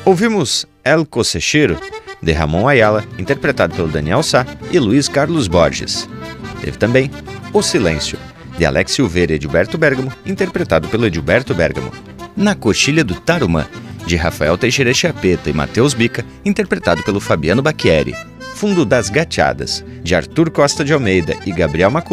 Ouvimos El Cosecheiro, de Ramon Ayala, interpretado pelo Daniel Sá e Luiz Carlos Borges. Teve também O Silêncio, de Alex Silveira e Edilberto Bergamo, interpretado pelo Edilberto Bergamo. Na Coxilha do Tarumã, de Rafael Teixeira Chiapeta e Matheus Bica, interpretado pelo Fabiano Bacchieri. Fundo das Gateadas, de Arthur Costa de Almeida e Gabriel Maculay,